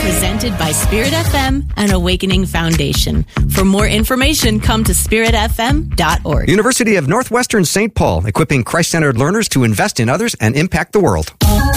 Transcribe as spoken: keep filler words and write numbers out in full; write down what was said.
Presented by Spirit F M and Awakening Foundation. For more information, come to spirit f m dot org. University of Northwestern Saint Paul, equipping Christ-centered learners to invest in others and impact the world.